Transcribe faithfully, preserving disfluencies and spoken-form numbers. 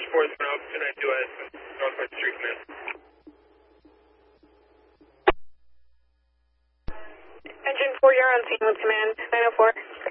four is now two nine two S, Northwest Street Command. Engine four, you're on scene with command, nine oh four.